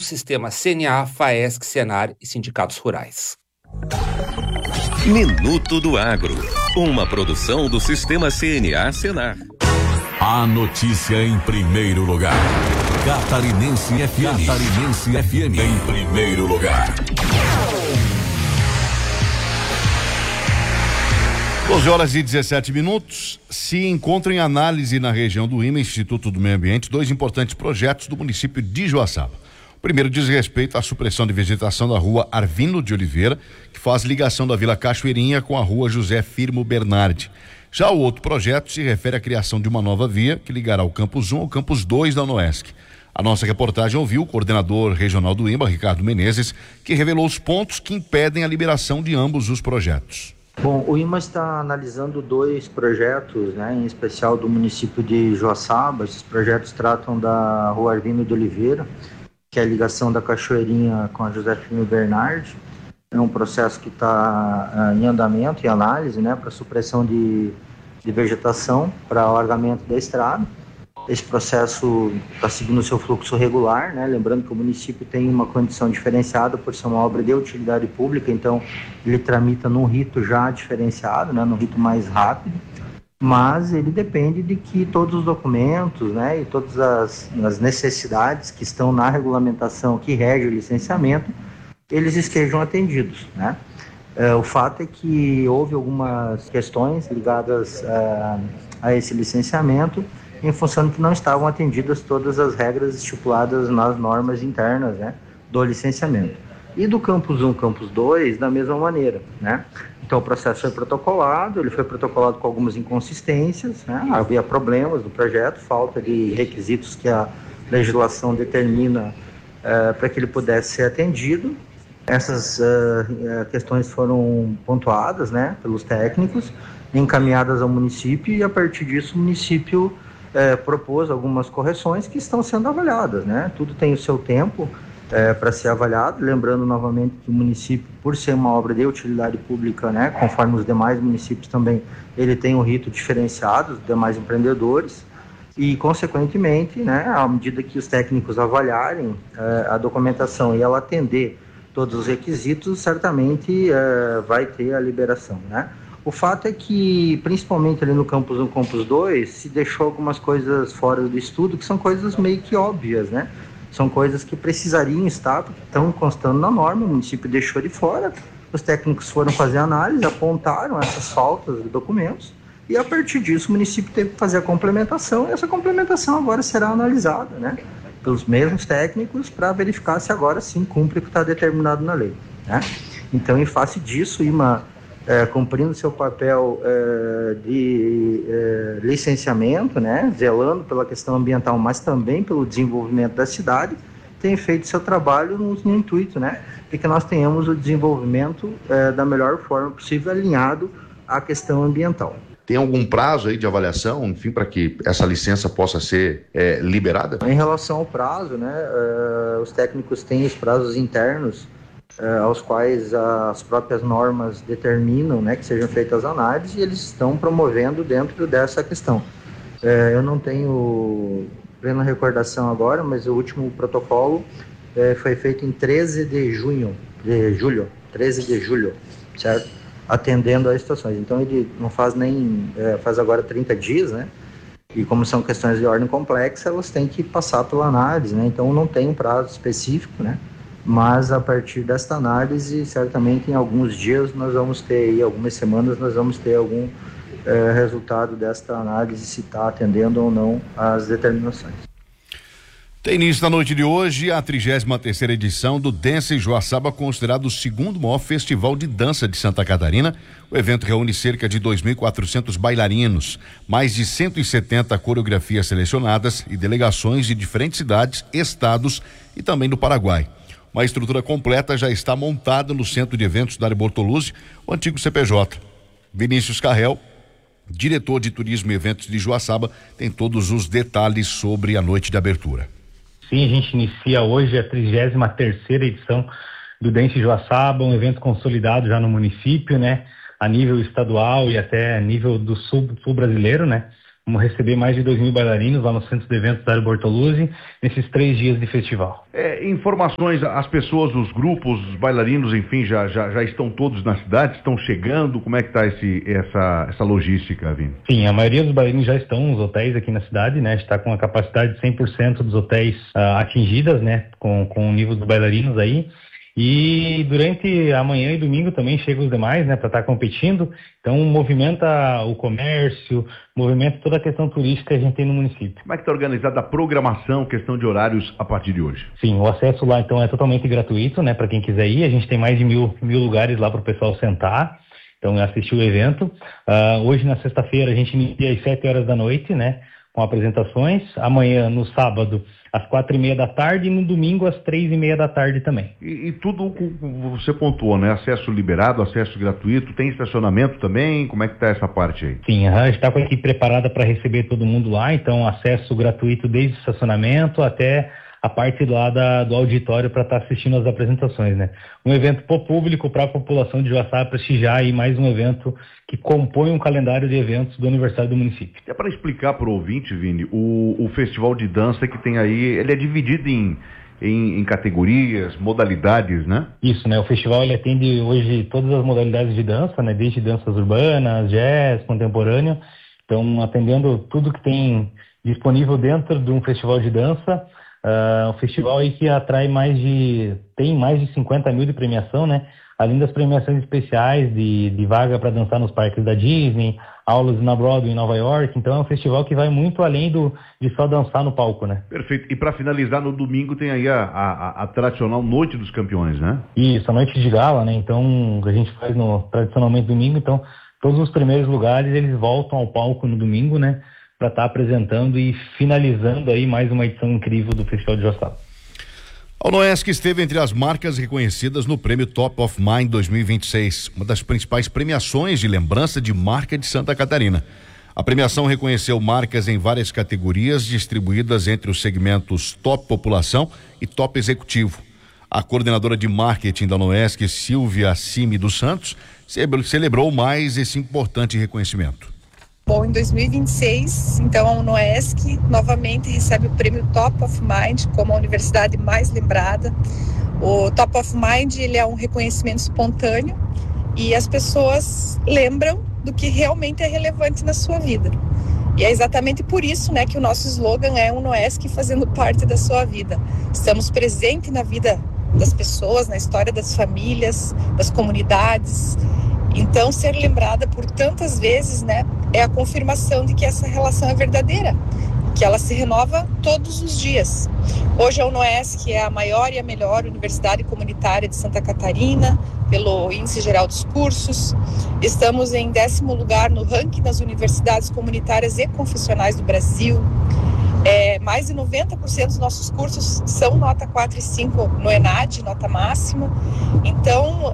sistema CNA, FAESC, Senar e sindicatos rurais. Minuto do Agro, uma produção do sistema CNA Senar. A notícia em primeiro lugar. Catarinense FM. Catarinense FM em primeiro lugar. 12h17. Se encontram em análise na região do IMA, Instituto do Meio Ambiente, 2 importantes projetos do município de Joaçaba. O primeiro diz respeito à supressão de vegetação da rua Arvino de Oliveira, que faz ligação da Vila Cachoeirinha com a rua José Firmo Bernardi. Já o outro projeto se refere à criação de uma nova via que ligará o Campus 1 ao Campus 2 da UNOESC. A nossa reportagem ouviu o coordenador regional do IMA, Ricardo Menezes, que revelou os pontos que impedem a liberação de ambos os projetos. Bom, o IMA está analisando 2 projetos, em especial do município de Joaçaba. Esses projetos tratam da rua Arvino de Oliveira, que é a ligação da Cachoeirinha com a José Firmo Bernardi. É um processo que está em andamento, em análise, para supressão de vegetação, para alargamento da estrada. Esse processo está seguindo o seu fluxo regular, lembrando que o município tem uma condição diferenciada por ser uma obra de utilidade pública, então ele tramita num rito já diferenciado, num rito mais rápido, mas ele depende de que todos os documentos e todas as necessidades que estão na regulamentação que rege o licenciamento, eles estejam atendidos. O fato é que houve algumas questões ligadas a esse licenciamento, em função de que não estavam atendidas todas as regras estipuladas nas normas internas do licenciamento. E do Campus 1, Campus 2, da mesma maneira. Então o processo foi protocolado, ele foi protocolado com algumas inconsistências, havia problemas no projeto, falta de requisitos que a legislação determina para que ele pudesse ser atendido. Essas questões foram pontuadas pelos técnicos, encaminhadas ao município, e a partir disso o município propôs algumas correções que estão sendo avaliadas. Tudo tem o seu tempo para ser avaliado, lembrando novamente que o município, por ser uma obra de utilidade pública, conforme os demais municípios também, ele tem um rito diferenciado dos demais empreendedores, e consequentemente, à medida que os técnicos avaliarem a documentação e ela atender todos os requisitos, certamente vai ter a liberação. O fato é que, principalmente ali no Campus 1, Campus 2, se deixou algumas coisas fora do estudo, que são coisas meio que óbvias, São coisas que precisariam estar, porque estão constando na norma, o município deixou de fora, os técnicos foram fazer análise, apontaram essas faltas de documentos, e a partir disso o município teve que fazer a complementação, e essa complementação agora será analisada, pelos mesmos técnicos, para verificar se agora sim cumpre o que está determinado na lei. Então, em face disso, o IMA, cumprindo seu papel de licenciamento, zelando pela questão ambiental, mas também pelo desenvolvimento da cidade, tem feito seu trabalho no intuito, de que nós tenhamos o desenvolvimento da melhor forma possível, alinhado à questão ambiental. Tem algum prazo aí de avaliação, enfim, para que essa licença possa ser liberada? Em relação ao prazo, os técnicos têm os prazos internos, aos quais as próprias normas determinam, que sejam feitas análises, e eles estão promovendo dentro dessa questão. Eu não tenho plena recordação agora, mas o último protocolo foi feito em 13 de julho, certo? Atendendo às situações. Então ele não faz faz agora 30 dias, E como são questões de ordem complexa, elas têm que passar pela análise, Então não tem um prazo específico, Mas a partir desta análise, certamente em alguns dias nós vamos ter aí, algumas semanas nós vamos ter algum resultado desta análise, se está atendendo ou não às determinações. Tem início na noite de hoje a 33ª edição do Dance Joaçaba, considerado o segundo maior festival de dança de Santa Catarina. O evento reúne cerca de 2.400 bailarinos, mais de 170 coreografias selecionadas e delegações de diferentes cidades, estados e também do Paraguai. Uma estrutura completa já está montada no Centro de Eventos Dário Bortoluzzi, o antigo CPJ. Vinícius Carrel, diretor de Turismo e Eventos de Joaçaba, tem todos os detalhes sobre a noite de abertura. Sim, a gente inicia hoje a 33ª edição do Dance Joaçaba, um evento consolidado já no município, a nível estadual e até a nível do sul brasileiro, Vamos receber mais de 2.000 bailarinos lá no Centro de Eventos da Bortoluzzi, nesses 3 dias de festival. Informações, as pessoas, os grupos, os bailarinos, enfim, já estão todos na cidade, estão chegando, como é que está essa logística, Vini? Sim, a maioria dos bailarinos já estão nos hotéis aqui na cidade, né? Está com a capacidade de 100% dos hotéis atingidas, né? Com o nível dos bailarinos aí. E durante amanhã e domingo também chegam os demais, né, para estar competindo. Então movimenta o comércio, movimenta toda a questão turística que a gente tem no município. Como é que está organizada a programação, questão de horários a partir de hoje? Sim, o acesso lá então é totalmente gratuito, né, para quem quiser ir. A gente tem mais de mil lugares lá para o pessoal sentar, então assistir o evento. Hoje na sexta-feira a gente inicia às 7 horas da noite, né, com apresentações. Amanhã, no sábado, às 4:30 da tarde e no domingo às 3:30 da tarde também. E tudo você pontuou, né? Acesso liberado, acesso gratuito, tem estacionamento também? Como é que tá essa parte aí? Sim, a gente está com a equipe preparada para receber todo mundo lá, então acesso gratuito desde o estacionamento até a parte lá do auditório para estar assistindo as apresentações, né? Um evento pro público, para a população de Joaçaba prestigiar aí mais um evento que compõe um calendário de eventos do aniversário do município. É para explicar para o ouvinte, Vini, o festival de dança que tem aí, ele é dividido em categorias, modalidades, né? Isso, né? O festival ele atende hoje todas as modalidades de dança, né? Desde danças urbanas, jazz, contemporâneo. Então, atendendo tudo que tem disponível dentro de um festival de dança. Um festival aí que atrai tem mais de 50 mil de premiação, né? Além das premiações especiais de vaga para dançar nos parques da Disney, aulas na Broadway em Nova York. Então é um festival que vai muito além de só dançar no palco, né? Perfeito. E para finalizar, no domingo tem aí a tradicional Noite dos Campeões, né? Isso, a noite de gala, né? Então, a gente faz tradicionalmente domingo. Então, todos os primeiros lugares, eles voltam ao palco no domingo, né? Para estar apresentando e finalizando aí mais uma edição incrível do Festival de Joaçaba. A UNOESC esteve entre as marcas reconhecidas no Prêmio Top of Mind 2026, uma das principais premiações de lembrança de marca de Santa Catarina. A premiação reconheceu marcas em várias categorias distribuídas entre os segmentos Top População e Top Executivo. A coordenadora de marketing da UNOESC, Silvia Cime dos Santos, celebrou mais esse importante reconhecimento. Bom, em 2026, então, a UNOESC novamente recebe o prêmio Top of Mind como a universidade mais lembrada. O Top of Mind, ele é um reconhecimento espontâneo e as pessoas lembram do que realmente é relevante na sua vida. E é exatamente por isso, né, que o nosso slogan é UNOESC fazendo parte da sua vida. Estamos presentes na vida das pessoas, na história das famílias, das comunidades. Então, ser lembrada por tantas vezes, né, é a confirmação de que essa relação é verdadeira, que ela se renova todos os dias. Hoje a UNOESC é a maior e a melhor universidade comunitária de Santa Catarina, pelo Índice Geral dos Cursos. Estamos em 10º lugar no ranking das universidades comunitárias e confessionais do Brasil. Mais de 90% dos nossos cursos são nota 4 e 5 no ENAD, nota máxima. Então,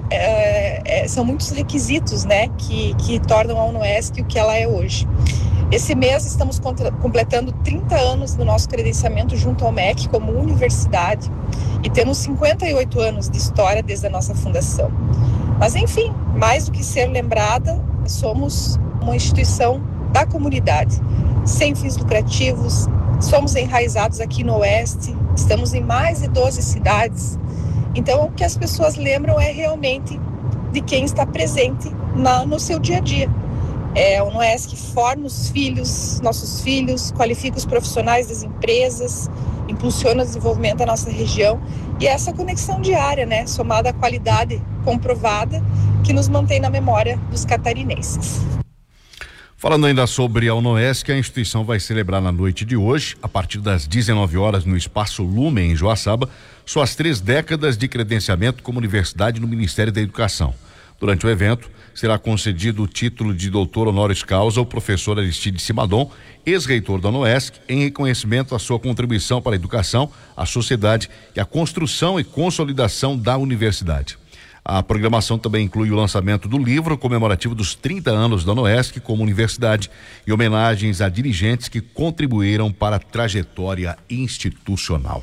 são muitos requisitos, né, que tornam a UNOESC o que ela é hoje. Esse mês estamos completando 30 anos do nosso credenciamento junto ao MEC como universidade e temos 58 anos de história desde a nossa fundação. Mas, enfim, mais do que ser lembrada, somos uma instituição da comunidade, sem fins lucrativos. Somos enraizados aqui no Oeste, estamos em mais de 12 cidades. Então, o que as pessoas lembram é realmente de quem está presente no seu dia a dia. A UNOESC forma os filhos, nossos filhos, qualifica os profissionais das empresas, impulsiona o desenvolvimento da nossa região. E essa conexão diária, né, somada à qualidade comprovada, que nos mantém na memória dos catarinenses. Falando ainda sobre a UNOESC, a instituição vai celebrar na noite de hoje, a partir das 19 horas no Espaço Lumen, em Joaçaba, suas 3 décadas de credenciamento como universidade no Ministério da Educação. Durante o evento, será concedido o título de doutor honoris causa ao professor Aristide Simadon, ex-reitor da UNOESC, em reconhecimento à sua contribuição para a educação, a sociedade e a construção e consolidação da universidade. A programação também inclui o lançamento do livro comemorativo dos 30 anos da UNOESC como universidade e homenagens a dirigentes que contribuíram para a trajetória institucional.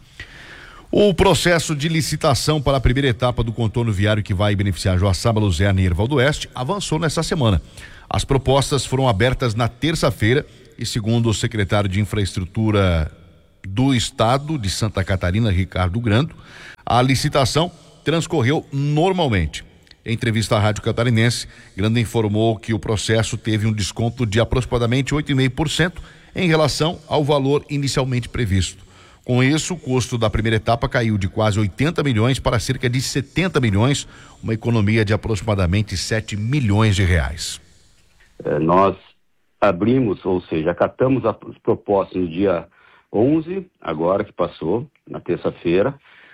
O processo de licitação para a primeira etapa do contorno viário que vai beneficiar Joaçaba, Luzerna e Erval do Oeste avançou nesta semana. As propostas foram abertas na terça-feira e segundo o secretário de Infraestrutura do Estado de Santa Catarina, Ricardo Grando, a licitação transcorreu normalmente. Em entrevista à Rádio Catarinense, Grando informou que o processo teve um desconto de aproximadamente 8,5% em relação ao valor inicialmente previsto. Com isso, o custo da primeira etapa caiu de quase 80 milhões para cerca de 70 milhões, uma economia de aproximadamente 7 milhões de reais. Nós abrimos, ou seja, acatamos as propostas no dia 11, agora que passou, na terça-feira.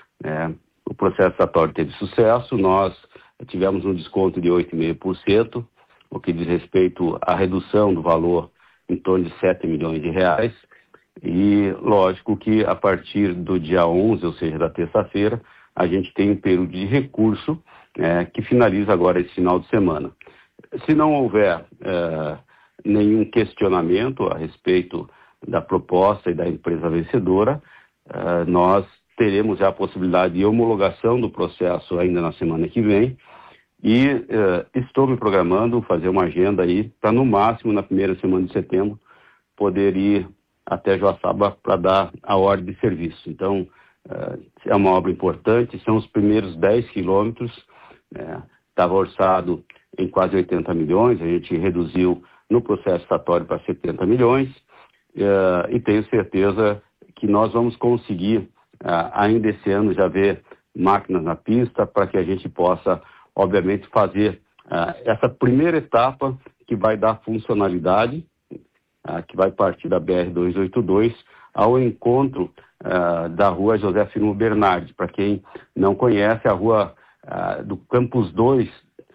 O processo licitatório teve sucesso, nós tivemos um desconto de 8,5%, o que diz respeito à redução do valor em torno de 7 milhões de reais. E lógico que a partir do dia 11, ou seja, da terça-feira, a gente tem um período de recurso que finaliza agora esse final de semana. Se não houver nenhum questionamento a respeito da proposta e da empresa vencedora, nós teremos já a possibilidade de homologação do processo ainda na semana que vem e estou me programando fazer uma agenda aí para no máximo na primeira semana de setembro poder ir até Joaçaba para dar a ordem de serviço. Então, é uma obra importante, são os primeiros 10 quilômetros, estava orçado em quase 80 milhões, a gente reduziu no processo licitatório para 70 milhões, e tenho certeza que nós vamos conseguir, ainda esse ano, já ver máquinas na pista para que a gente possa, obviamente, fazer essa primeira etapa que vai dar funcionalidade, que vai partir da BR-282 ao encontro da rua José Firmo Bernardi. Para quem não conhece, a rua do Campus 2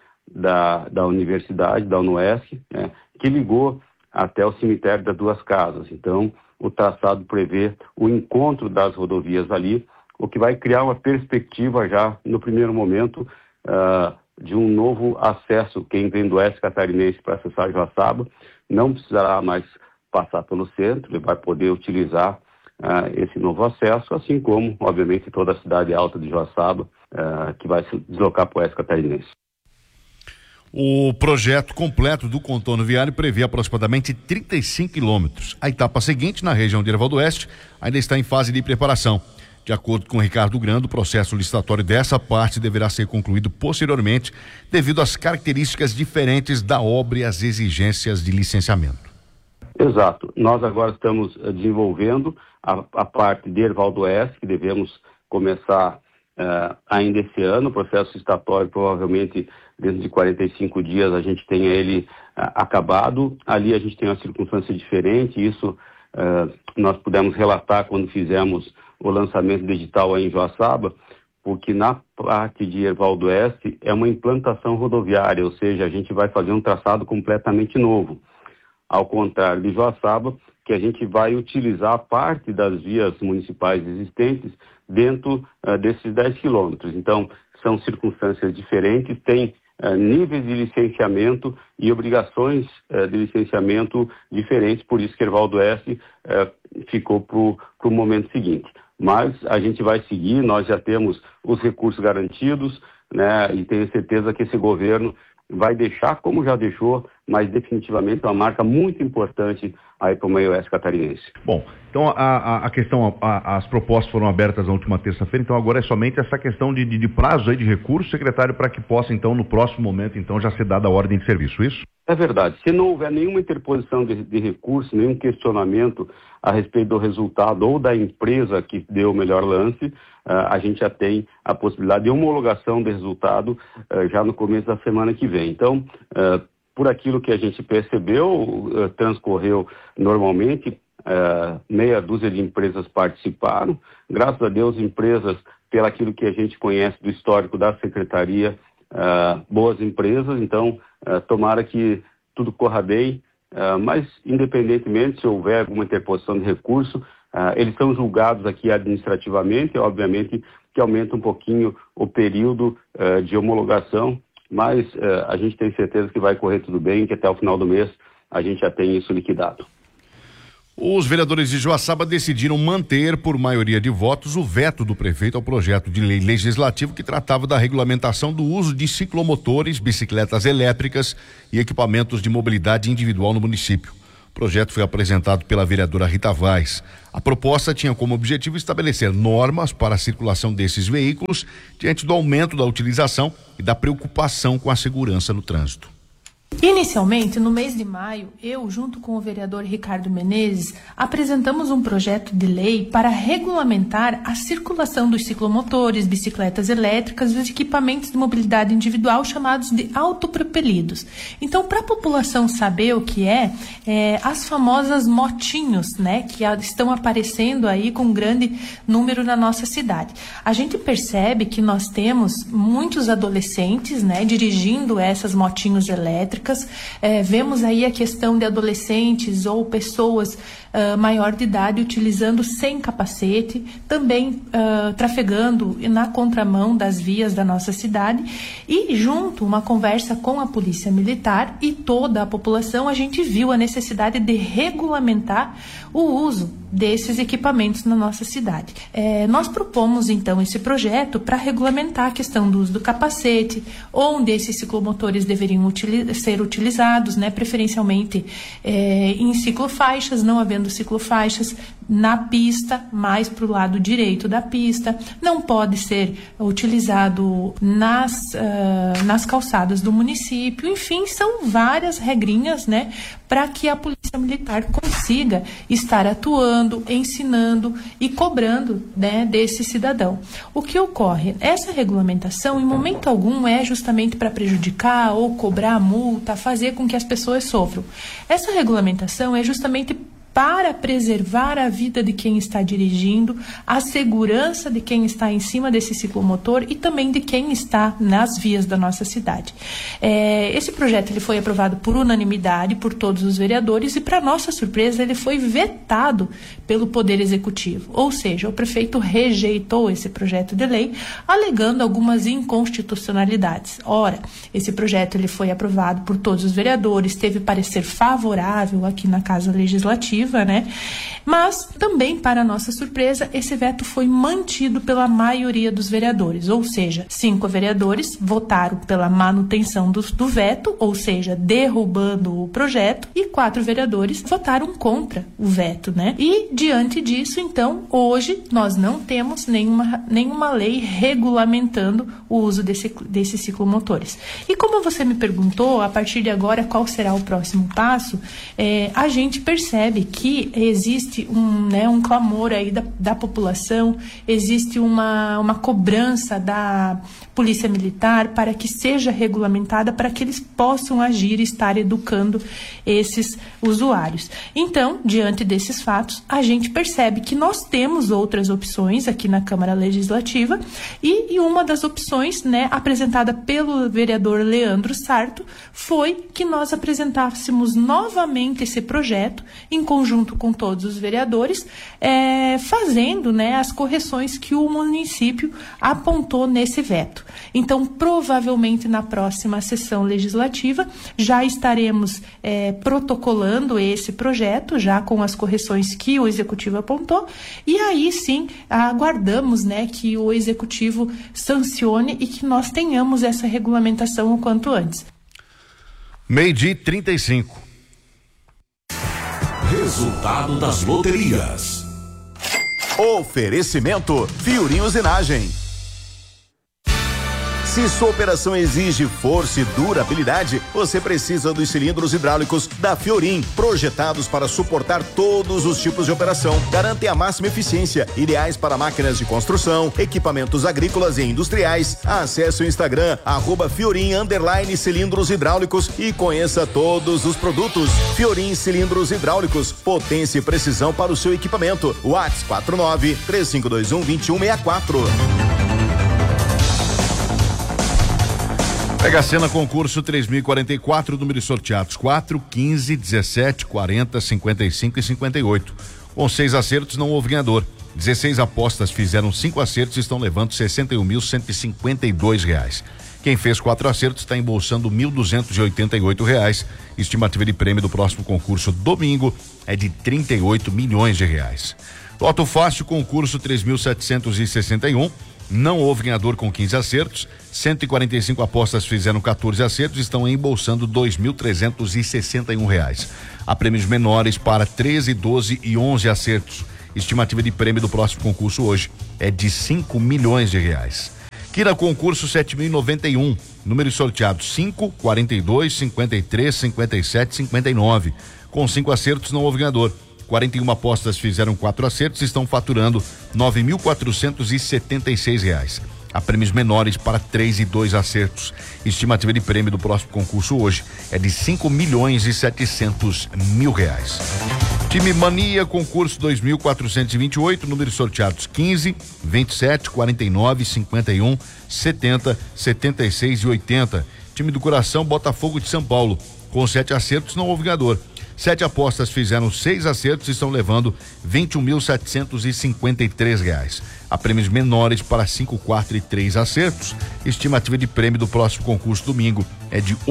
da Universidade, da UNOESC, que ligou até o cemitério das Duas Casas. Então, o traçado prevê o encontro das rodovias ali, o que vai criar uma perspectiva já, no primeiro momento, de um novo acesso. Quem vem do oeste catarinense para acessar Joaçaba não precisará mais passar pelo centro, ele vai poder utilizar esse novo acesso, assim como, obviamente, toda a cidade alta de Joaçaba, que vai se deslocar para o oeste catarinense. O projeto completo do contorno viário prevê aproximadamente 35 quilômetros. A etapa seguinte, na região de Erval do Oeste, ainda está em fase de preparação. De acordo com Ricardo Grando, o processo licitatório dessa parte deverá ser concluído posteriormente, devido às características diferentes da obra e às exigências de licenciamento. Exato. Nós agora estamos desenvolvendo a parte de Erval do Oeste, que devemos começar ainda esse ano. O processo licitatório, provavelmente, dentro de 45 dias, a gente tenha ele acabado. Ali a gente tem uma circunstância diferente, isso nós pudemos relatar quando fizemos o lançamento digital aí em Joaçaba, porque na parte de Erval do Oeste é uma implantação rodoviária, ou seja, a gente vai fazer um traçado completamente novo. Ao contrário de Joaçaba, que a gente vai utilizar parte das vias municipais existentes dentro desses 10 quilômetros. Então, são circunstâncias diferentes, tem níveis de licenciamento e obrigações de licenciamento diferentes, por isso que Erval do Oeste ficou para o momento seguinte. Mas a gente vai seguir, nós já temos os recursos garantidos, né, e tenho certeza que esse governo vai deixar, como já deixou, mas definitivamente uma marca muito importante aí para o meio oeste catarinense. Bom, então a questão, as propostas foram abertas na última terça-feira, então agora é somente essa questão de prazo aí de recurso, secretário, para que possa então no próximo momento então já ser dada a ordem de serviço, isso? É verdade. Se não houver nenhuma interposição de recurso, nenhum questionamento a respeito do resultado ou da empresa que deu o melhor lance, a gente já tem a possibilidade de homologação do resultado já no começo da semana que vem. Então, por aquilo que a gente percebeu, transcorreu normalmente, meia dúzia de empresas participaram. Graças a Deus, empresas, pelo aquilo que a gente conhece do histórico da Secretaria, boas empresas, então tomara que tudo corra bem, mas independentemente se houver alguma interposição de recurso, eles são julgados aqui administrativamente, obviamente que aumenta um pouquinho o período de homologação, mas a gente tem certeza que vai correr tudo bem, que até o final do mês a gente já tem isso liquidado. Os vereadores de Joaçaba decidiram manter, por maioria de votos, o veto do prefeito ao projeto de lei legislativo que tratava da regulamentação do uso de ciclomotores, bicicletas elétricas e equipamentos de mobilidade individual no município. O projeto foi apresentado pela vereadora Rita Vaz. A proposta tinha como objetivo estabelecer normas para a circulação desses veículos diante do aumento da utilização e da preocupação com a segurança no trânsito. Inicialmente, no mês de maio, eu, junto com o vereador Ricardo Menezes, apresentamos um projeto de lei para regulamentar a circulação dos ciclomotores, bicicletas elétricas e os equipamentos de mobilidade individual chamados de autopropelidos. Então, para a população saber o que as famosas motinhos, né, que estão aparecendo aí com grande número na nossa cidade. A gente percebe que nós temos muitos adolescentes, né, dirigindo essas motinhos elétricas. Vemos aí a questão de adolescentes ou pessoas maior de idade utilizando sem capacete, também trafegando na contramão das vias da nossa cidade, e junto uma conversa com a Polícia Militar e toda a população, a gente viu a necessidade de regulamentar o uso desses equipamentos na nossa cidade. Nós propomos então esse projeto para regulamentar a questão do uso do capacete, onde esses ciclomotores deveriam ser utilizados, né, preferencialmente em ciclofaixas, não havendo ciclofaixas na pista, mais para o lado direito da pista, não pode ser utilizado nas calçadas do município. Enfim, são várias regrinhas, né, para que a Polícia Militar consiga estar atuando, ensinando e cobrando, né, desse cidadão. O que ocorre? Essa regulamentação, em momento algum, é justamente para prejudicar ou cobrar multa, fazer com que as pessoas sofram. Essa regulamentação é justamente para preservar a vida de quem está dirigindo, a segurança de quem está em cima desse ciclomotor e também de quem está nas vias da nossa cidade. Esse projeto ele foi aprovado por unanimidade por todos os vereadores e, para nossa surpresa, ele foi vetado pelo Poder Executivo. Ou seja, o prefeito rejeitou esse projeto de lei, alegando algumas inconstitucionalidades. Ora, esse projeto ele foi aprovado por todos os vereadores, teve parecer favorável aqui na Casa Legislativa, né? Mas também, para nossa surpresa, esse veto foi mantido pela maioria dos vereadores, ou seja, 5 vereadores votaram pela manutenção do veto, ou seja, derrubando o projeto, e 4 vereadores votaram contra o veto, né? E diante disso, então, hoje nós não temos nenhuma lei regulamentando o uso desses ciclomotores. E como você me perguntou, a partir de agora, qual será o próximo passo? A gente percebe que existe um clamor aí da população, existe uma cobrança da Polícia Militar para que seja regulamentada, para que eles possam agir e estar educando esses usuários. Então, diante desses fatos, a gente percebe que nós temos outras opções aqui na Câmara Legislativa e uma das opções, né, apresentada pelo vereador Leandro Sarto foi que nós apresentássemos novamente esse projeto em conjunto com todos os vereadores, fazendo, né, as correções que o município apontou nesse veto. Então, provavelmente na próxima sessão legislativa já estaremos protocolando esse projeto, já com as correções que o Executivo apontou, e aí sim aguardamos, né, que o Executivo sancione e que nós tenhamos essa regulamentação o quanto antes. 12:35. Resultado das loterias. Oferecimento Fiorim Usinagem. Se sua operação exige força e durabilidade, você precisa dos cilindros hidráulicos da Fiorim, projetados para suportar todos os tipos de operação. Garantem a máxima eficiência, ideais para máquinas de construção, equipamentos agrícolas e industriais. Acesse o Instagram @Fiorim_cilindros hidráulicos e conheça todos os produtos. Fiorim Cilindros Hidráulicos, potência e precisão para o seu equipamento. WhatsApp 49-3521-2164. Mega Sena concurso 3044, números sorteados 4, 15, 17, 40, 55 e 58. Com 6 acertos não houve ganhador. 16 apostas fizeram 5 acertos e estão levando R$61.152. Quem fez 4 acertos está embolsando R$1.288. Estimativa de prêmio do próximo concurso domingo é de R$38 milhões. Loto Fácil, concurso 3.761. não houve ganhador com 15 acertos. 145 apostas fizeram 14 acertos e estão embolsando R$ 2.361. Há prêmios menores para 13, 12 e 11 acertos. Estimativa de prêmio do próximo concurso hoje é de R$5 milhões. Quina concurso 7.091, números sorteados 5, 42, 53, 57, 59. Com 5 acertos não houve ganhador. 41 apostas fizeram 4 acertos e estão faturando R$ 9.476. Há prêmios menores para 3 e 2 acertos. Estimativa de prêmio do próximo concurso hoje é de R$5.700.000. Time Mania, concurso 2.428, números sorteados 15, 27, 49, 51, 70, 76 e 80. Time do Coração, Botafogo de São Paulo. Com 7 acertos não houve ganhador. 7 apostas fizeram 6 acertos e estão levando R$ 21.753. Há prêmios menores para 5, 4 e 3 acertos. Estimativa de prêmio do próximo concurso domingo é de R$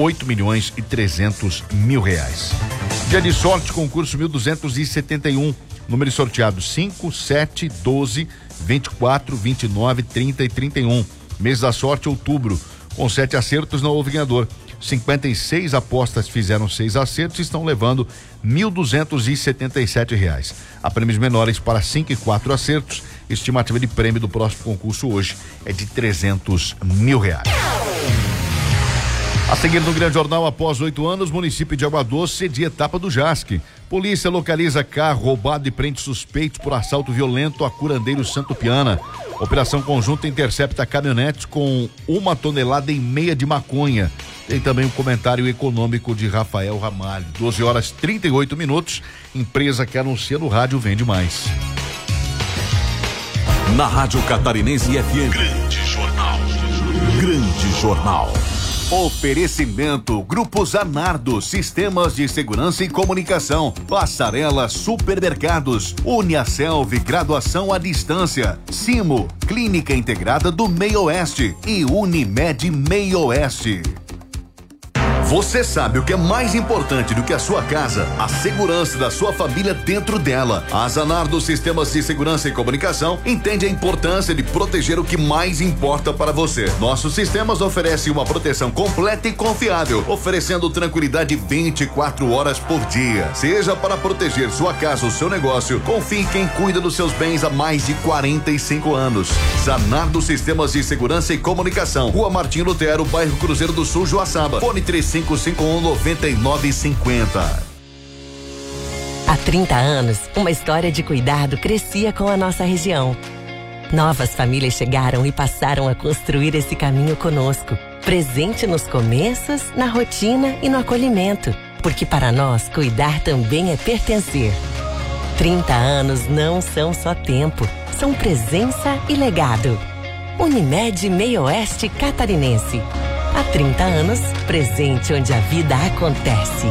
8.300.000. Dia de sorte, concurso 1.271. Números sorteados 5, 7, 12, 24, 29, 30 e 31. Mês da sorte, outubro. Com 7 acertos não houve ganhador. 56 apostas fizeram 6 acertos e estão levando R$ 1.277. Há prêmios menores para 5 e 4 acertos. Estimativa de prêmio do próximo concurso hoje é de R$ 300.000. A seguir no Grande Jornal, após 8 anos, município de Água Doce de etapa do JASC. Polícia localiza carro roubado e prende suspeitos por assalto violento a Curandeiro Santo Piana. Operação conjunta intercepta caminhonetes com 1,5 toneladas de maconha. Tem também um comentário econômico de Rafael Ramalho. 12h38. Empresa que anuncia no rádio vende mais. Na Rádio Catarinense FM. Grande Jornal. Grande Jornal. Oferecimento Grupo Zanardo, Sistemas de Segurança e Comunicação, Passarela Supermercados, Uniaselv, Graduação à Distância, Simo, Clínica Integrada do Meio Oeste e Unimed Meio Oeste. Você sabe o que é mais importante do que a sua casa? A segurança da sua família dentro dela. A Zanardo Sistemas de Segurança e Comunicação entende a importância de proteger o que mais importa para você. Nossos sistemas oferecem uma proteção completa e confiável, oferecendo tranquilidade 24 horas por dia. Seja para proteger sua casa ou seu negócio, confie em quem cuida dos seus bens há mais de 45 anos. Zanardo Sistemas de Segurança e Comunicação, Rua Martim Lutero, bairro Cruzeiro do Sul, Joaçaba. Fone 3551-9950. Há 30 anos, uma história de cuidado crescia com a nossa região. Novas famílias chegaram e passaram a construir esse caminho conosco, presente nos começos, na rotina e no acolhimento, porque para nós cuidar também é pertencer. 30 anos não são só tempo, são presença e legado. Unimed Meio Oeste Catarinense. Há 30 anos, presente onde a vida acontece.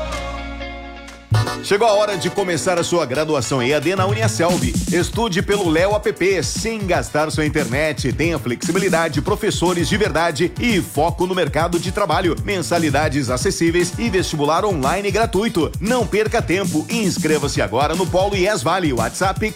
Chegou a hora de começar a sua graduação EAD na Uniaselv. Estude pelo Léo App sem gastar sua internet. Tenha flexibilidade, professores de verdade e foco no mercado de trabalho. Mensalidades acessíveis e vestibular online gratuito. Não perca tempo e inscreva-se agora no Polo IES Vale. WhatsApp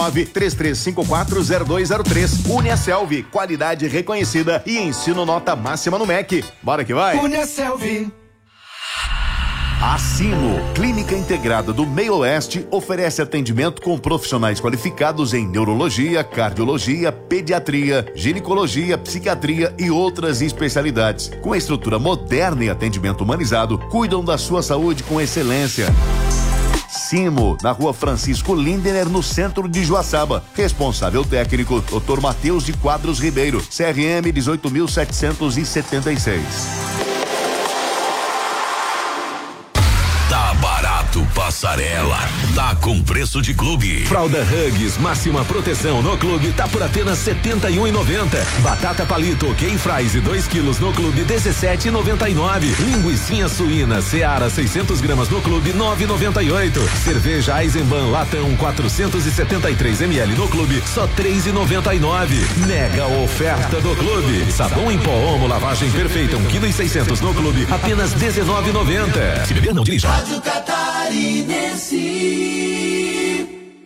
49-33540203. Uniaselv, qualidade reconhecida e ensino nota máxima no MEC. Bora que vai! Uniaselv. A Simo, Clínica Integrada do Meio Oeste, oferece atendimento com profissionais qualificados em neurologia, cardiologia, pediatria, ginecologia, psiquiatria e outras especialidades. Com estrutura moderna e atendimento humanizado, cuidam da sua saúde com excelência. Simo, na Rua Francisco Lindener, no centro de Joaçaba. Responsável técnico, Dr. Matheus de Quadros Ribeiro, CRM 18.776. Passarela, tá com preço de clube. Fralda Huggies, máxima proteção no clube, tá por apenas R$71,90. Batata palito, Ken Fries 2 quilos no clube, R$17,99. Linguicinha suína, Seara 600 gramas no clube, R$9,98. Cerveja Eisenbahn latão 473 ml no clube, só R$3,99. Mega oferta do clube. Sabão em pó Omo, lavagem perfeita, 1,6 kg no clube, apenas R$19,90. Se beber, não dirija.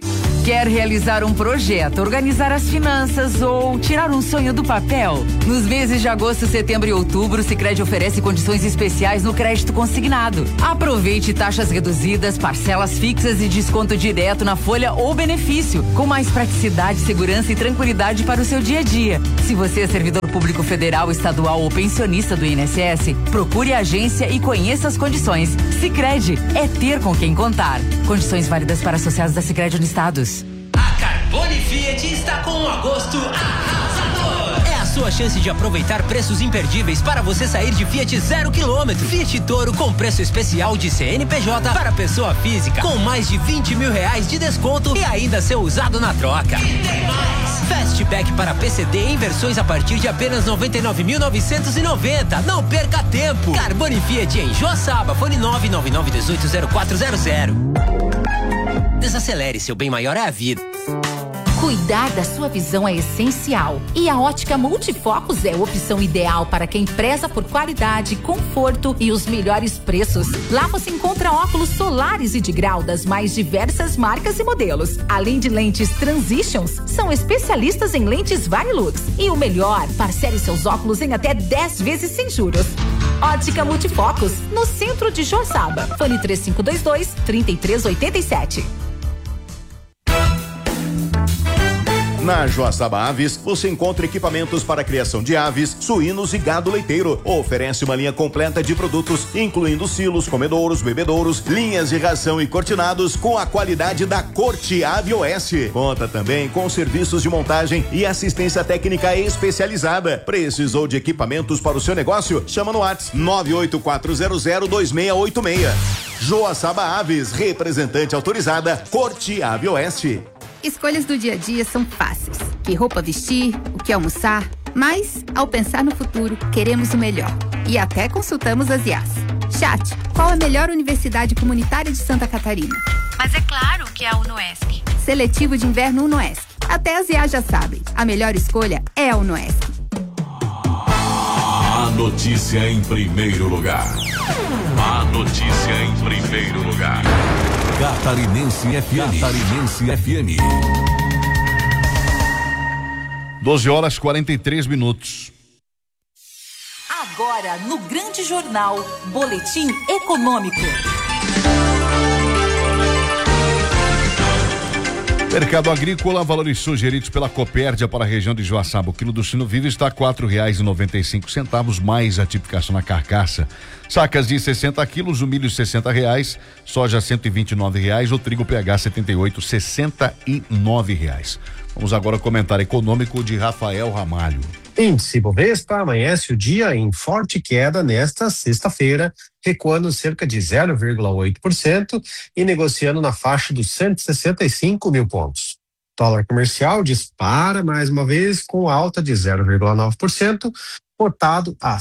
Quer realizar um projeto, organizar as finanças ou tirar um sonho do papel? Nos meses de agosto, setembro e outubro, o Sicredi oferece condições especiais no crédito consignado. Aproveite taxas reduzidas, parcelas fixas e desconto direto na folha ou benefício, com mais praticidade, segurança e tranquilidade para o seu dia a dia. Se você é servidor público federal, estadual ou pensionista do INSS, procure a agência e conheça as condições. Sicredi é ter com quem contar. Condições válidas para associados da Sicredi Unistados. A Carbone Fiat está com um agosto arrasador. É a sua chance de aproveitar preços imperdíveis para você sair de Fiat 0 km. Fiat Toro com preço especial de CNPJ para pessoa física, com mais de R$20 mil de desconto e ainda ser usado na troca. E tem mais! Fastback para PCD em versões a partir de apenas 99.990. Não perca tempo. Carbone Fiat em Joaçaba, fone 999180400. Desacelere, seu bem maior é a vida. Cuidar da sua visão é essencial e a Ótica Multifocos é a opção ideal para quem preza por qualidade, conforto e os melhores preços. Lá você encontra óculos solares e de grau das mais diversas marcas e modelos. Além de lentes Transitions, são especialistas em lentes Varilux. E o melhor, parcele seus óculos em até 10 vezes sem juros. Ótica Multifocos, no centro de Joaçaba. Fone 3522-3387. Na Joaçaba Aves, você encontra equipamentos para criação de aves, suínos e gado leiteiro. Oferece uma linha completa de produtos, incluindo silos, comedouros, bebedouros, linhas de ração e cortinados com a qualidade da Corte Ave OS. Conta também com serviços de montagem e assistência técnica especializada. Precisou de equipamentos para o seu negócio? Chama no WhatsApp 984002686. Joaçaba Aves, representante autorizada, Corte Ave Oeste. Escolhas do dia a dia são fáceis. Que roupa vestir, o que almoçar. Mas, ao pensar no futuro, queremos o melhor. E até consultamos as IAs. Chat, qual a melhor universidade comunitária de Santa Catarina? Mas é claro que é a UNOESC. Seletivo de inverno UNOESC. Até as IAs já sabem. A melhor escolha é a UNOESC. A notícia em primeiro lugar. A notícia em primeiro lugar. Catarinense FM. Catarinense FM. 12h43. Agora, no Grande Jornal, Boletim Econômico. Mercado agrícola, valores sugeridos pela Copérdia para a região de Joaçaba. O quilo do sino vivo está R$ 4,95, mais a tipificação na carcaça. Sacas de 60 quilos, o milho R$60, soja R$129, o trigo PH 78, R$69. Vamos agora ao comentário econômico de Rafael Ramalho. Índice Bovespa amanhece o dia em forte queda nesta sexta-feira, recuando cerca de 0,8% e negociando na faixa dos 165 mil pontos. Dólar comercial dispara mais uma vez com alta de 0,9%, cotado a R$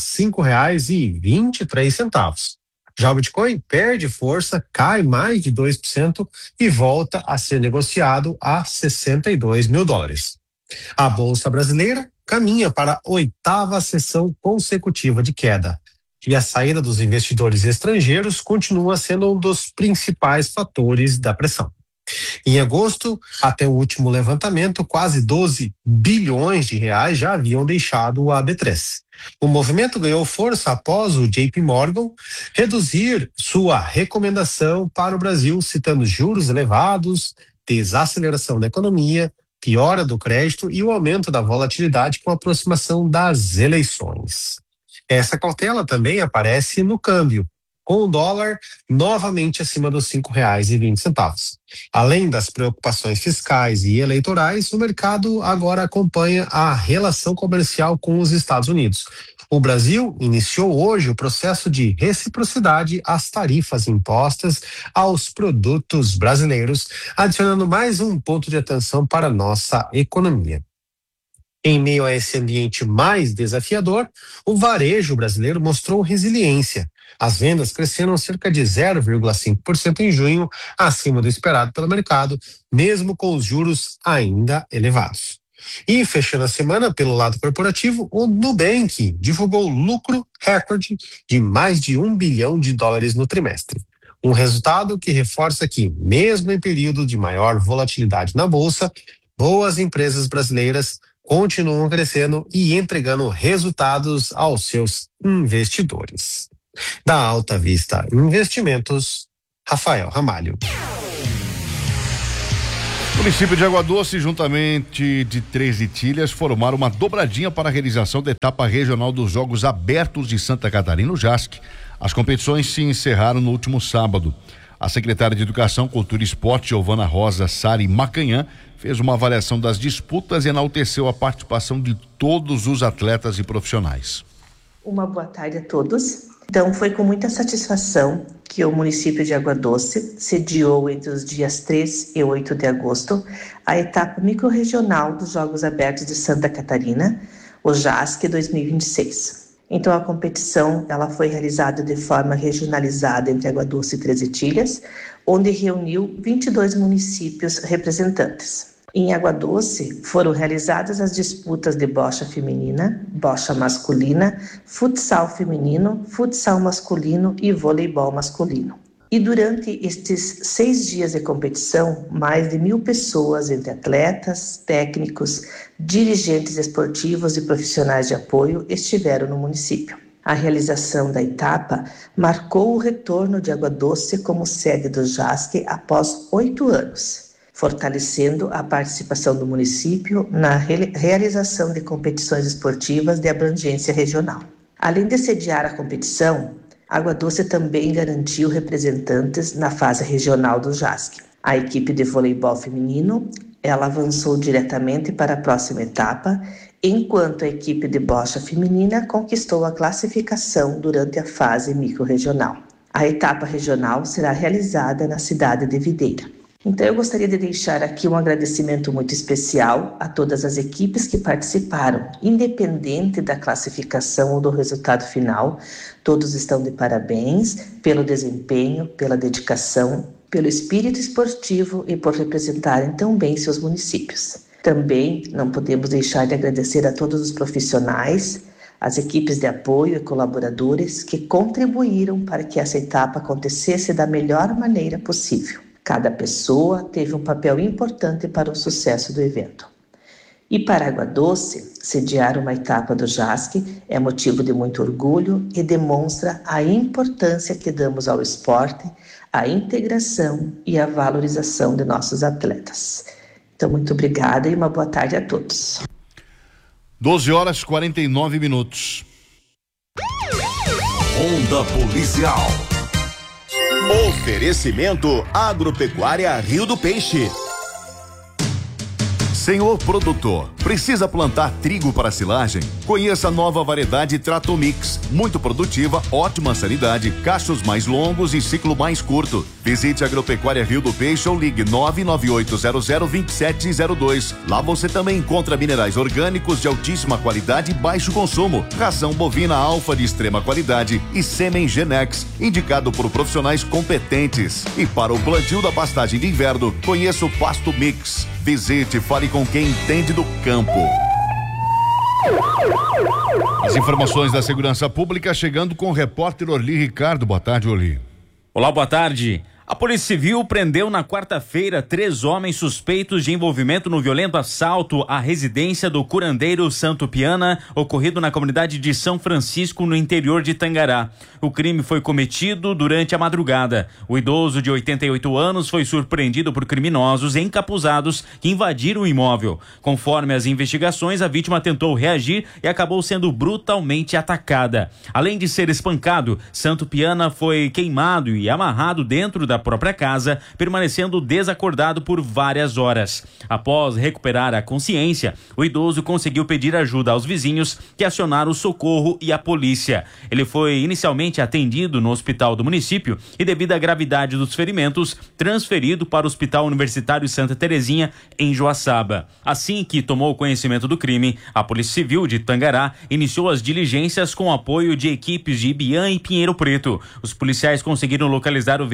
5,23. Já o Bitcoin perde força, cai mais de 2% e volta a ser negociado a $62 mil. A Bolsa Brasileira caminha para a 8ª sessão consecutiva de queda. E a saída dos investidores estrangeiros continua sendo um dos principais fatores da pressão. Em agosto, até o último levantamento, quase 12 bilhões de reais já haviam deixado o AB3. O movimento ganhou força após o JP Morgan reduzir sua recomendação para o Brasil, citando juros elevados, desaceleração da economia, piora do crédito e o aumento da volatilidade com a aproximação das eleições. Essa cautela também aparece no câmbio, com o dólar novamente acima dos R$ 5,20. Além das preocupações fiscais e eleitorais, o mercado agora acompanha a relação comercial com os Estados Unidos. O Brasil iniciou hoje o processo de reciprocidade às tarifas impostas aos produtos brasileiros, adicionando mais um ponto de atenção para a nossa economia. Em meio a esse ambiente mais desafiador, o varejo brasileiro mostrou resiliência. As vendas cresceram cerca de 0,5% em junho, acima do esperado pelo mercado, mesmo com os juros ainda elevados. E fechando a semana pelo lado corporativo, o Nubank divulgou lucro recorde de mais de $1 bilhão no trimestre. Um resultado que reforça que, mesmo em período de maior volatilidade na Bolsa, boas empresas brasileiras continuam crescendo e entregando resultados aos seus investidores. Da Alta Vista Investimentos, Rafael Ramalho. O município de Água Doce, juntamente de 13 Itilhas, formaram uma dobradinha para a realização da etapa regional dos Jogos Abertos de Santa Catarina, o JASC. As competições se encerraram no último sábado. A secretária de Educação, Cultura e Esporte, Giovana Rosa Sari Macanhã, fez uma avaliação das disputas e enalteceu a participação de todos os atletas e profissionais. Uma boa tarde a todos. Então, foi com muita satisfação que o município de Água Doce sediou entre os dias 3 e 8 de agosto a etapa microrregional dos Jogos Abertos de Santa Catarina, o JASC 2026. Então, a competição ela foi realizada de forma regionalizada entre Água Doce e 13 Itilhas, onde reuniu 22 municípios representantes. Em Água Doce, foram realizadas as disputas de bocha feminina, bocha masculina, futsal feminino, futsal masculino e voleibol masculino. E durante estes 6 dias de competição, mais de 1.000 pessoas, entre atletas, técnicos, dirigentes esportivos e profissionais de apoio, estiveram no município. A realização da etapa marcou o retorno de Água Doce como sede do JASC após 8 anos. Fortalecendo a participação do município na realização de competições esportivas de abrangência regional. Além de sediar a competição, Água Doce também garantiu representantes na fase regional do JASC. A equipe de voleibol feminino, ela avançou diretamente para a próxima etapa, enquanto a equipe de bocha feminina conquistou a classificação durante a fase microrregional. A etapa regional será realizada na cidade de Videira. Então eu gostaria de deixar aqui um agradecimento muito especial a todas as equipes que participaram, independente da classificação ou do resultado final. Todos estão de parabéns pelo desempenho, pela dedicação, pelo espírito esportivo e por representarem tão bem seus municípios. Também não podemos deixar de agradecer a todos os profissionais, as equipes de apoio e colaboradores que contribuíram para que essa etapa acontecesse da melhor maneira possível. Cada pessoa teve um papel importante para o sucesso do evento. E para Água Doce, sediar uma etapa do JASC é motivo de muito orgulho e demonstra a importância que damos ao esporte, à integração e à valorização de nossos atletas. Então, muito obrigada e uma boa tarde a todos. 12h49. Onda Policial. Oferecimento Agropecuária Rio do Peixe. Senhor produtor, precisa plantar trigo para silagem? Conheça a nova variedade Tratomix, muito produtiva, ótima sanidade, cachos mais longos e ciclo mais curto. Visite a Agropecuária Rio do Peixe ou ligue 998002702. Lá você também encontra minerais orgânicos de altíssima qualidade e baixo consumo, ração bovina alfa de extrema qualidade e sêmen Genex, indicado por profissionais competentes. E para o plantio da pastagem de inverno, conheça o Pasto Mix. Visite, fale com quem entende do campo. As informações da segurança pública chegando com o repórter Orli Ricardo. Boa tarde, Orli. Olá, boa tarde. A Polícia Civil prendeu na quarta-feira 3 homens suspeitos de envolvimento no violento assalto à residência do curandeiro Santo Piana, ocorrido na comunidade de São Francisco, no interior de Tangará. O crime foi cometido durante a madrugada. O idoso de 88 anos foi surpreendido por criminosos encapuzados que invadiram o imóvel. Conforme as investigações, a vítima tentou reagir e acabou sendo brutalmente atacada. Além de ser espancado, Santo Piana foi queimado e amarrado dentro da própria casa, permanecendo desacordado por várias horas. Após recuperar a consciência, o idoso conseguiu pedir ajuda aos vizinhos, que acionaram o socorro e a polícia. Ele foi inicialmente atendido no hospital do município e, devido à gravidade dos ferimentos, transferido para o Hospital Universitário Santa Terezinha, em Joaçaba. Assim que tomou conhecimento do crime, a Polícia Civil de Tangará iniciou as diligências com apoio de equipes de Ibiã e Pinheiro Preto. Os policiais conseguiram localizar o veículo da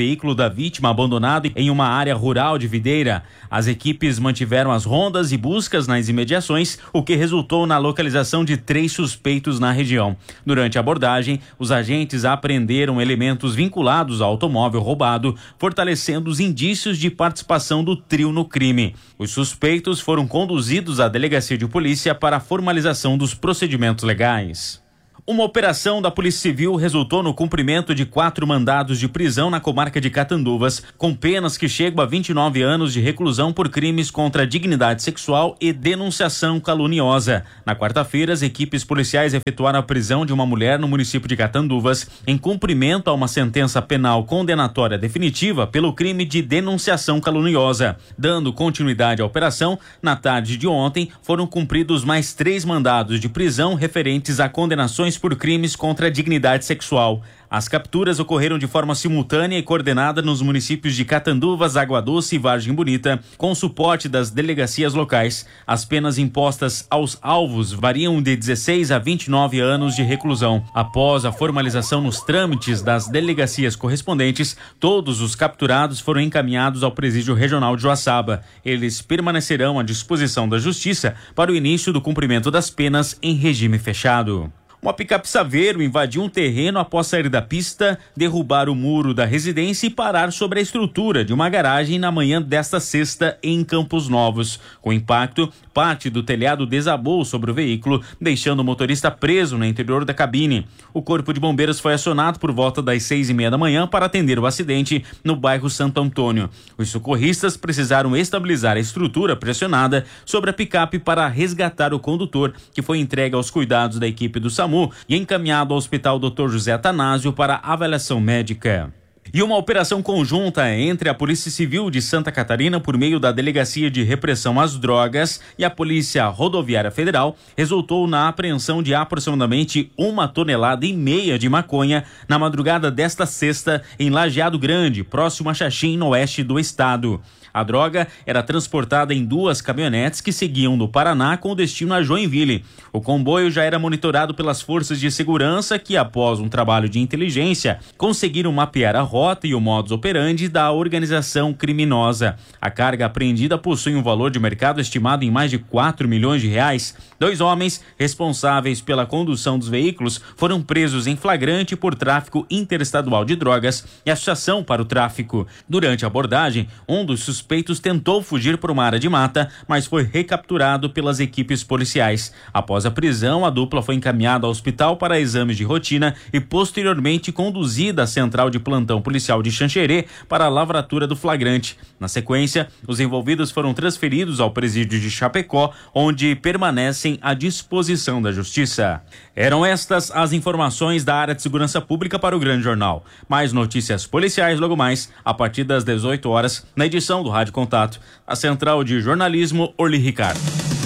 da vítima abandonado em uma área rural de Videira. As equipes mantiveram as rondas e buscas nas imediações, o que resultou na localização de 3 suspeitos na região. Durante a abordagem, os agentes apreenderam elementos vinculados ao automóvel roubado, fortalecendo os indícios de participação do trio no crime. Os suspeitos foram conduzidos à delegacia de polícia para a formalização dos procedimentos legais. Uma operação da Polícia Civil resultou no cumprimento de 4 mandados de prisão na comarca de Catanduvas, com penas que chegam a 29 anos de reclusão por crimes contra a dignidade sexual e denunciação caluniosa. Na quarta-feira, as equipes policiais efetuaram a prisão de uma mulher no município de Catanduvas, em cumprimento a uma sentença penal condenatória definitiva pelo crime de denunciação caluniosa. Dando continuidade à operação, na tarde de ontem, foram cumpridos mais 3 mandados de prisão referentes a condenações por crimes contra a dignidade sexual. As capturas ocorreram de forma simultânea e coordenada nos municípios de Catanduvas, Água Doce e Vargem Bonita, com suporte das delegacias locais. As penas impostas aos alvos variam de 16 a 29 anos de reclusão. Após a formalização nos trâmites das delegacias correspondentes, todos os capturados foram encaminhados ao Presídio Regional de Joaçaba. Eles permanecerão à disposição da Justiça para o início do cumprimento das penas em regime fechado. Uma picape Saveiro invadiu um terreno após sair da pista, derrubar o muro da residência e parar sobre a estrutura de uma garagem na manhã desta sexta em Campos Novos. Com impacto, parte do telhado desabou sobre o veículo, deixando o motorista preso no interior da cabine. O Corpo de Bombeiros foi acionado por volta das 6:30 da manhã para atender o acidente no bairro Santo Antônio. Os socorristas precisaram estabilizar a estrutura pressionada sobre a picape para resgatar o condutor, que foi entregue aos cuidados da equipe do SAMU e encaminhado ao Hospital Dr. José Atanásio para avaliação médica. E uma operação conjunta entre a Polícia Civil de Santa Catarina, por meio da Delegacia de Repressão às Drogas, e a Polícia Rodoviária Federal, resultou na apreensão de aproximadamente 1,5 toneladas de maconha na madrugada desta sexta em Lajeado Grande, próximo a Xaxim, no oeste do estado. A droga era transportada em 2 caminhonetes que seguiam do Paraná com destino a Joinville. O comboio já era monitorado pelas forças de segurança que, após um trabalho de inteligência, conseguiram mapear a rota e o modus operandi da organização criminosa. A carga apreendida possui um valor de mercado estimado em mais de 4 milhões de reais. 2 homens responsáveis pela condução dos veículos foram presos em flagrante por tráfico interestadual de drogas e associação para o tráfico. Durante a abordagem, um dos suspeitos tentou fugir por uma área de mata, mas foi recapturado pelas equipes policiais. Após a prisão, a dupla foi encaminhada ao hospital para exames de rotina e posteriormente conduzida à central de plantão policial de Xanxerê para a lavratura do flagrante. Na sequência, os envolvidos foram transferidos ao presídio de Chapecó, onde permanecem à disposição da Justiça. Eram estas as informações da área de segurança pública para o Grande Jornal. Mais notícias policiais logo mais, a partir das 18 horas, na edição do Rádio Contato. A Central de Jornalismo, Orly Ricardo.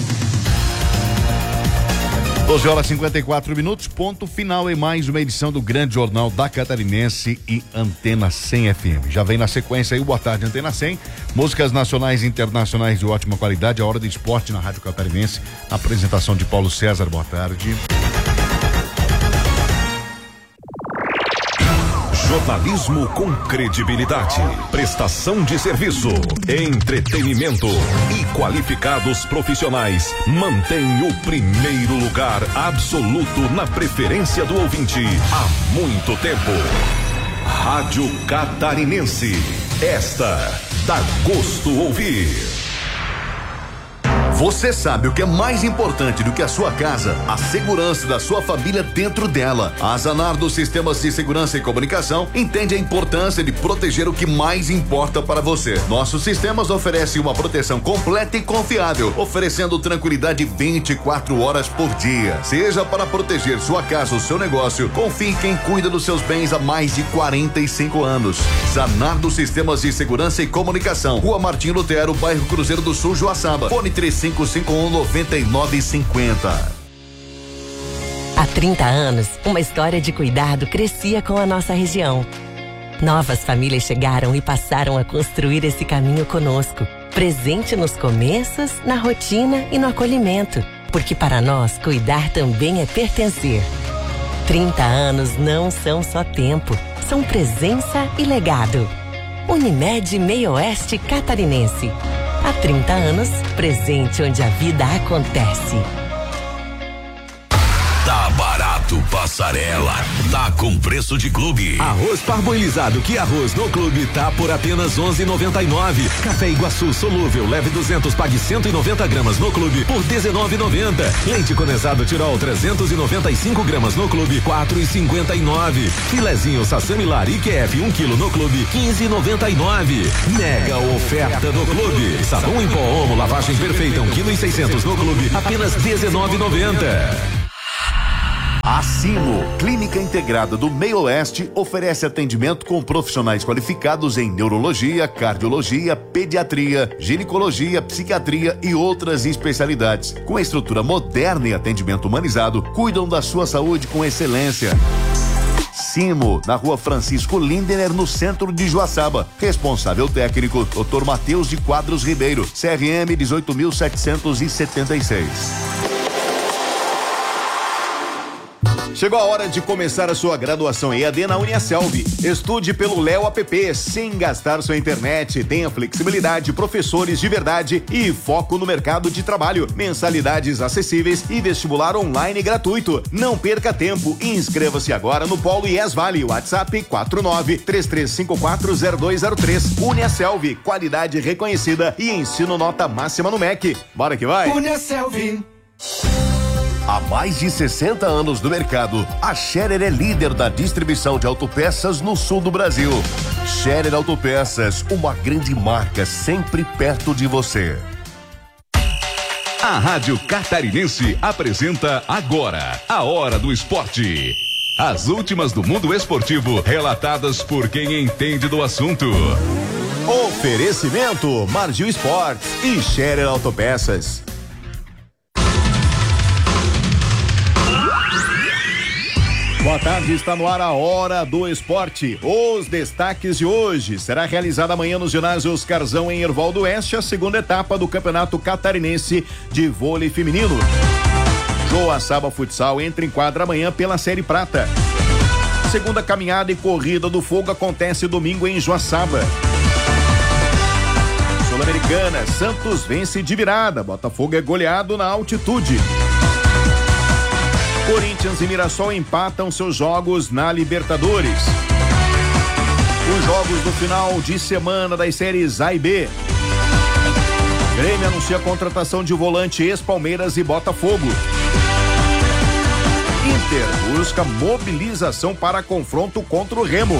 12h54, ponto final em mais uma edição do Grande Jornal da Catarinense e Antena 100 FM. Já vem na sequência aí o Boa Tarde Antena 100, músicas nacionais e internacionais de ótima qualidade, a hora do esporte na Rádio Catarinense, a apresentação de Paulo César, boa tarde. Jornalismo com credibilidade, prestação de serviço, entretenimento e qualificados profissionais mantém o primeiro lugar absoluto na preferência do ouvinte há muito tempo. Rádio Catarinense, esta dá gosto ouvir. Você sabe o que é mais importante do que a sua casa? A segurança da sua família dentro dela. A Zanardo Sistemas de Segurança e Comunicação entende a importância de proteger o que mais importa para você. Nossos sistemas oferecem uma proteção completa e confiável, oferecendo tranquilidade 24 horas por dia. Seja para proteger sua casa ou seu negócio, confie em quem cuida dos seus bens há mais de 45 anos. Zanardo Sistemas de Segurança e Comunicação, Rua Martim Lutero, bairro Cruzeiro do Sul, Joaçaba. Fone 3551-9950. Há 30 anos, uma história de cuidado crescia com a nossa região. Novas famílias chegaram e passaram a construir esse caminho conosco, presente nos começos, na rotina e no acolhimento, porque para nós, cuidar também é pertencer. 30 anos não são só tempo, são presença e legado. Unimed Meio Oeste Catarinense. Há 30 anos, presente onde a vida acontece. Tá barato, Passarela. Tá com preço de clube. Arroz parboilizado que arroz no clube tá por apenas 11,99. Café Iguaçu solúvel leve 200 pague 190 gramas no clube por 19,90. Leite condensado Tirol 395 gramas no clube 4,59. Filezinho Sassamilar IQF 1 quilo no clube 15,99. Mega oferta do clube. Sabão em pó Omo lavagem perfeita 1,6 kg no clube apenas 19,90. A Simo, Clínica Integrada do Meio Oeste, oferece atendimento com profissionais qualificados em neurologia, cardiologia, pediatria, ginecologia, psiquiatria e outras especialidades. Com estrutura moderna e atendimento humanizado, cuidam da sua saúde com excelência. Simo, na Rua Francisco Lindener, no centro de Joaçaba. Responsável técnico, Dr. Matheus de Quadros Ribeiro, CRM 18.776. Chegou a hora de começar a sua graduação EAD na Uniaselv. Estude pelo Léo App, sem gastar sua internet. Tenha flexibilidade, professores de verdade e foco no mercado de trabalho. Mensalidades acessíveis e vestibular online gratuito. Não perca tempo e inscreva-se agora no Polo IES Vale. WhatsApp 49-33540203. Uniaselv, qualidade reconhecida e ensino nota máxima no MEC. Bora que vai! Uniaselv. Há mais de 60 anos no mercado, a Scherer é líder da distribuição de autopeças no sul do Brasil. Scherer Autopeças, uma grande marca sempre perto de você. A Rádio Catarinense apresenta agora a Hora do Esporte. As últimas do mundo esportivo, relatadas por quem entende do assunto. Oferecimento Margil Esportes e Scherer Autopeças. Boa tarde, está no ar a Hora do Esporte. Os destaques de hoje: será realizada amanhã no ginásio Oscarzão em Erval do Oeste a segunda etapa do Campeonato Catarinense de Vôlei Feminino. Joaçaba Futsal entra em quadra amanhã pela Série Prata. Segunda caminhada e corrida do fogo acontece domingo em Joaçaba. Sul-Americana, Santos vence de virada, Botafogo é goleado na altitude. Corinthians e Mirassol empatam seus jogos na Libertadores. Os jogos do final de semana das séries A e B. Grêmio anuncia a contratação de volante ex-Palmeiras e Botafogo. Inter busca mobilização para confronto contra o Remo.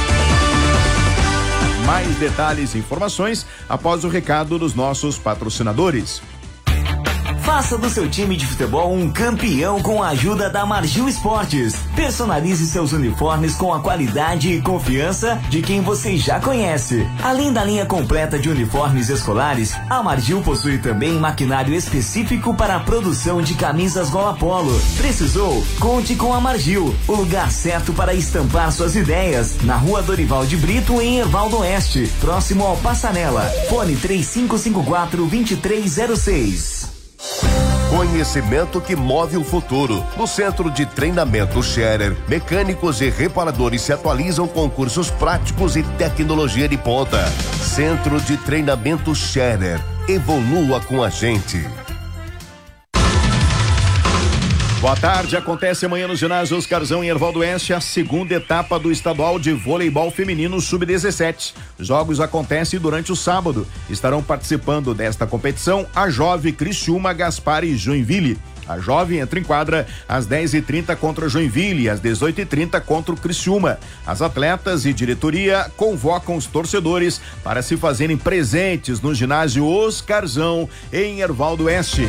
Mais detalhes e informações após o recado dos nossos patrocinadores. Faça do seu time de futebol um campeão com a ajuda da Margil Esportes. Personalize seus uniformes com a qualidade e confiança de quem você já conhece. Além da linha completa de uniformes escolares, a Margil possui também maquinário específico para a produção de camisas gola polo. Precisou? Conte com a Margil, o lugar certo para estampar suas ideias. Na Rua Dorival de Brito, em Erval do Oeste, próximo ao Passarela. Fone 3554-2306. Conhecimento que move o futuro. No Centro de Treinamento Scherer, mecânicos e reparadores se atualizam com cursos práticos e tecnologia de ponta. Centro de Treinamento Scherer. Evolua com a gente. Boa tarde, acontece amanhã no ginásio Oscarzão em Erval do Oeste a segunda etapa do estadual de voleibol feminino sub-17. Jogos acontecem durante o sábado. Estarão participando desta competição a Jove, Criciúma, Gaspar e Joinville. A Jovem entra em quadra às 10h30 contra Joinville e às 18h30 contra o Criciúma. As atletas e diretoria convocam os torcedores para se fazerem presentes no ginásio Oscarzão em Erval do Oeste.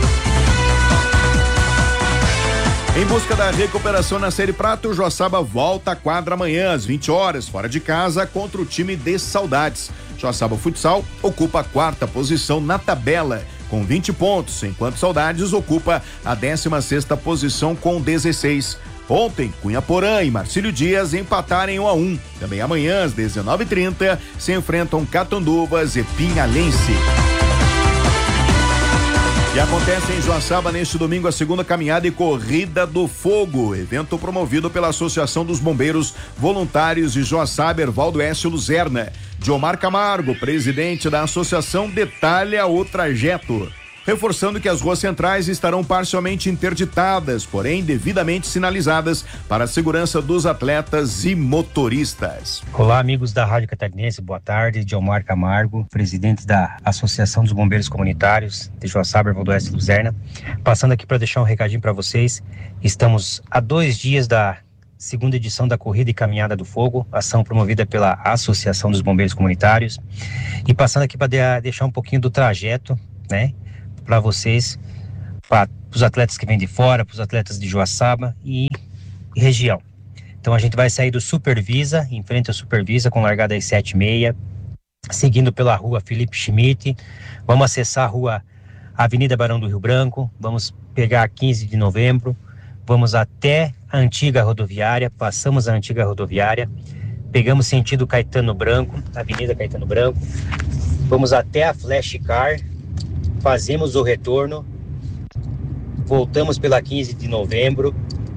Em busca da recuperação na Série Prata, o Joaçaba volta à quadra amanhã às 20 horas, fora de casa, contra o time de Saudades. Joaçaba Futsal ocupa a 4ª posição na tabela, com 20 pontos, enquanto Saudades ocupa a 16ª posição com 16. Ontem, Cunha Porã e Marcílio Dias empataram em 1-1. Também amanhã, às 19h30, se enfrentam Catanduvas e Pinhalense. E acontece em Joaçaba neste domingo a segunda caminhada e corrida do fogo, evento promovido pela Associação dos Bombeiros Voluntários de Joaçaba, Ervaldo S. Luzerna. Diomar Camargo, presidente da associação, detalha o trajeto, reforçando que as ruas centrais estarão parcialmente interditadas, porém devidamente sinalizadas para a segurança dos atletas e motoristas. Olá, amigos da Rádio Catarinense, boa tarde. Diomar Camargo, presidente da Associação dos Bombeiros Comunitários de Joaçaba, Ervaldo S. Luzerna, passando aqui para deixar um recadinho para vocês. Estamos a 2 dias da segunda edição da Corrida e Caminhada do Fogo, ação promovida pela Associação dos Bombeiros Comunitários, e passando aqui para deixar um pouquinho do trajeto, né, para vocês, para os atletas que vêm de fora, para os atletas de Joaçaba e região. Então a gente vai sair do Supervisa, em frente ao Supervisa, com largada às 7h30, seguindo pela rua Felipe Schmidt, vamos acessar a rua Avenida Barão do Rio Branco, vamos pegar a 15 de novembro, vamos até a antiga rodoviária, passamos a antiga rodoviária, pegamos sentido Caetano Branco, Avenida Caetano Branco, vamos até a Flash Car, fazemos o retorno, voltamos pela 15 de novembro,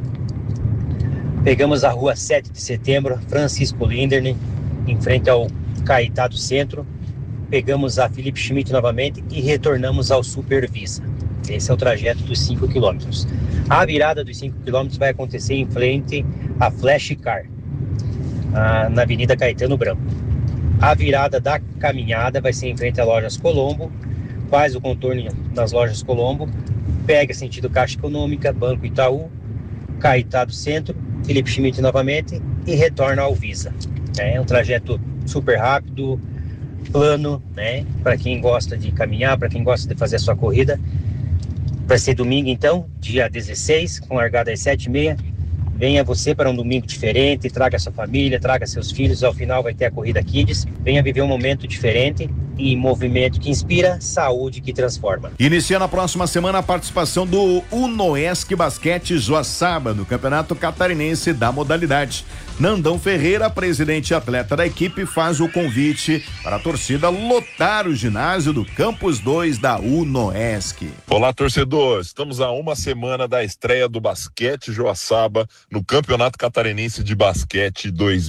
pegamos a rua 7 de setembro, Francisco Lindner, em frente ao Caetá do Centro, pegamos a Felipe Schmidt novamente e retornamos ao Supervisa. Esse é o trajeto dos 5 quilômetros. A virada dos 5 quilômetros vai acontecer em frente à Flash Car, na Avenida Caetano Branco. A virada da caminhada vai ser em frente à Lojas Colombo, faz o contorno das Lojas Colombo, pega sentido Caixa Econômica, Banco Itaú, Caetá do Centro, Felipe Schmidt novamente e retorna ao Visa. É um trajeto super rápido, plano, né? Para quem gosta de caminhar, para quem gosta de fazer a sua corrida. Vai ser domingo então, dia 16, com largada às 7h30. Venha você para um domingo diferente, traga sua família, traga seus filhos, ao final vai ter a Corrida Kids. Venha viver um momento diferente e movimento que inspira, saúde que transforma. Inicia na próxima semana a participação do UNOESC Basquete Joaçaba no Campeonato Catarinense da modalidade. Nandão Ferreira, presidente e atleta da equipe, faz o convite para a torcida lotar o ginásio do Campus 2 da UNOESC. Olá, torcedor, estamos a uma semana da estreia do Basquete Joaçaba no Campeonato Catarinense de Basquete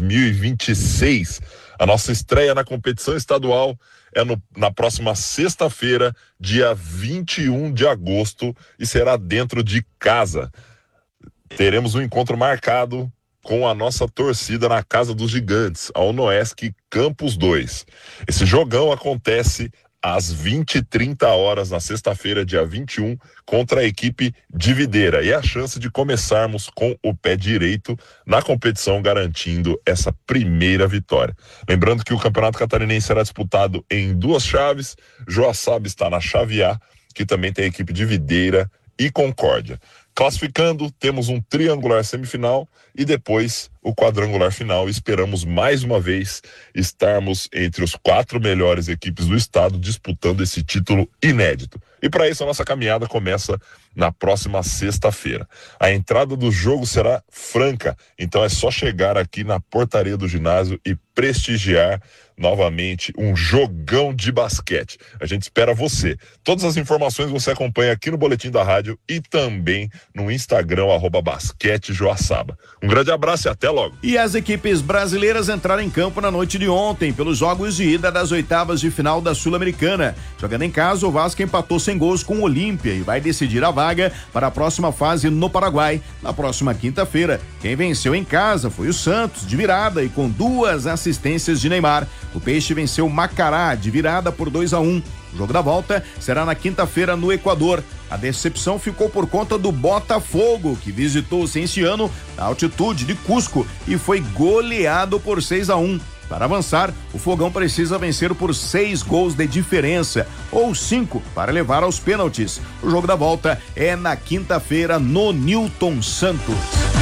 2026. A nossa estreia na competição estadual é na próxima sexta-feira, dia 21 de agosto, e será dentro de casa. Teremos um encontro marcado com a nossa torcida na Casa dos Gigantes, a UNOESC Campus 2. Esse jogão acontece às 20h30 na sexta-feira, dia 21, contra a equipe de Videira. E a chance de começarmos com o pé direito na competição, garantindo essa primeira vitória. Lembrando que o Campeonato Catarinense será disputado em 2 chaves. Joaçaba está na chave A, que também tem a equipe de Videira e Concórdia. Classificando, temos um triangular semifinal e depois o quadrangular final. Esperamos mais uma vez estarmos entre os 4 melhores equipes do estado disputando esse título inédito. E para isso a nossa caminhada começa na próxima sexta-feira. A entrada do jogo será franca, então é só chegar aqui na portaria do ginásio e prestigiar novamente um jogão de basquete. A gente espera você. Todas as informações você acompanha aqui no Boletim da Rádio e também no Instagram, @basquetejoaçaba. Um grande abraço e até logo. E as equipes brasileiras entraram em campo na noite de ontem pelos jogos de ida das oitavas de final da Sul-Americana. Jogando em casa, o Vasco empatou sem gols com o Olímpia e vai decidir a vaga para a próxima fase no Paraguai, na próxima quinta-feira. Quem venceu em casa foi o Santos, de virada e com 2 assistências de Neymar. O Peixe venceu o Macará de virada por 2-1. O jogo da volta será na quinta-feira no Equador. A decepção ficou por conta do Botafogo, que visitou o Cienciano na altitude de Cusco e foi goleado por 6-1. Para avançar, o Fogão precisa vencer por 6 gols de diferença, ou 5 para levar aos pênaltis. O jogo da volta é na quinta-feira no Newton Santos.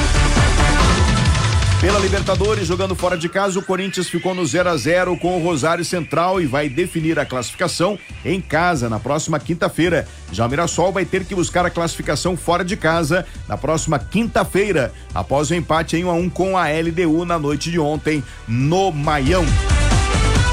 Pela Libertadores, jogando fora de casa, o Corinthians ficou no 0-0 com o Rosário Central e vai definir a classificação em casa na próxima quinta-feira. Já o Mirassol vai ter que buscar a classificação fora de casa na próxima quinta-feira, após o empate em 1-1 com a LDU na noite de ontem no Maião.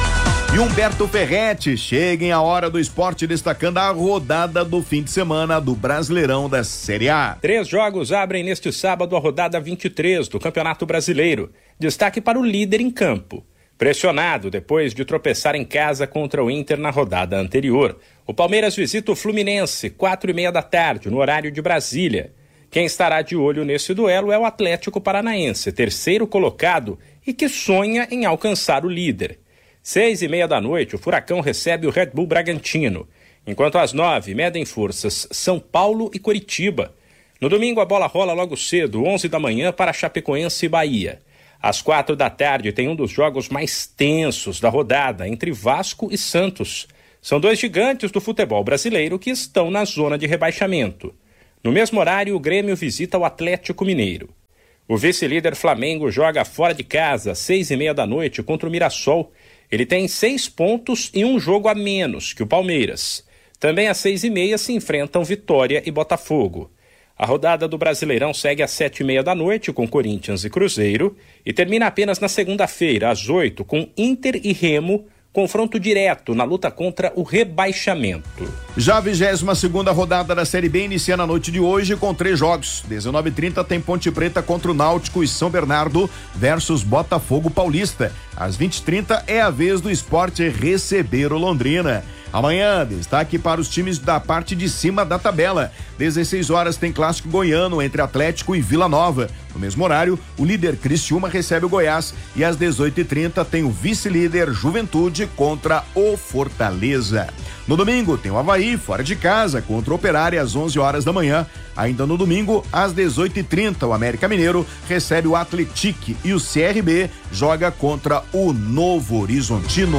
E Humberto Ferretti, cheguem a hora do esporte destacando a rodada do fim de semana do Brasileirão da Série A. 3 jogos abrem neste sábado a rodada 23 do Campeonato Brasileiro. Destaque para o líder em campo. Pressionado depois de tropeçar em casa contra o Inter na rodada anterior, o Palmeiras visita o Fluminense, 4:30 da tarde, no horário de Brasília. Quem estará de olho nesse duelo é o Atlético Paranaense, terceiro colocado e que sonha em alcançar o líder. 6:30 da noite, o Furacão recebe o Red Bull Bragantino, enquanto às 9 medem forças São Paulo e Coritiba. No domingo, a bola rola logo cedo, 11 da manhã, para Chapecoense e Bahia. Às 4 da tarde, tem um dos jogos mais tensos da rodada, entre Vasco e Santos. São 2 gigantes do futebol brasileiro que estão na zona de rebaixamento. No mesmo horário, o Grêmio visita o Atlético Mineiro. O vice-líder Flamengo joga fora de casa, às 6:30 da noite, contra o Mirassol. Ele tem 6 pontos e um jogo a menos que o Palmeiras. Também às 6:30 se enfrentam Vitória e Botafogo. A rodada do Brasileirão segue às 7:30 da noite com Corinthians e Cruzeiro e termina apenas na segunda-feira, às 8, com Inter e Remo, confronto direto na luta contra o rebaixamento. Já a 22ª rodada da Série B inicia na noite de hoje com 3 jogos. 19:30 tem Ponte Preta contra o Náutico e São Bernardo versus Botafogo Paulista. Às 20:30 é a vez do Sport receber o Londrina. Amanhã, destaque para os times da parte de cima da tabela. 16 horas tem clássico goiano entre Atlético e Vila Nova. No mesmo horário, o líder Criciúma recebe o Goiás e às 18:30 tem o vice-líder Juventude contra o Fortaleza. No domingo, tem o Avaí fora de casa contra o Operário às 11 horas da manhã. Ainda no domingo, às 18:30, o América Mineiro recebe o Atlético e o CRB joga contra o Novo Horizontino.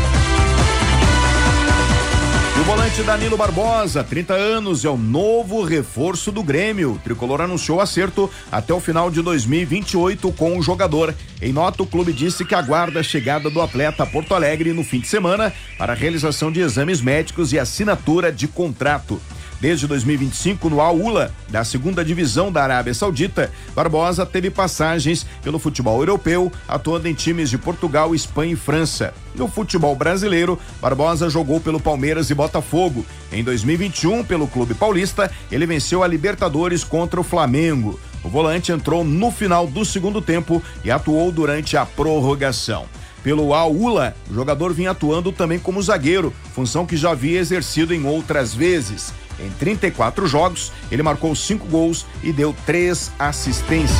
O volante Danilo Barbosa, 30 anos, é o novo reforço do Grêmio. O tricolor anunciou acerto até o final de 2028 com o jogador. Em nota, o clube disse que aguarda a chegada do atleta a Porto Alegre no fim de semana para a realização de exames médicos e assinatura de contrato. Desde 2025, no Al-Ula, da segunda divisão da Arábia Saudita, Barbosa teve passagens pelo futebol europeu, atuando em times de Portugal, Espanha e França. No futebol brasileiro, Barbosa jogou pelo Palmeiras e Botafogo. Em 2021, pelo Clube Paulista, ele venceu a Libertadores contra o Flamengo. O volante entrou no final do segundo tempo e atuou durante a prorrogação. Pelo Al-Ula, o jogador vinha atuando também como zagueiro, função que já havia exercido em outras vezes. Em 34 jogos, ele marcou 5 gols e deu 3 assistências.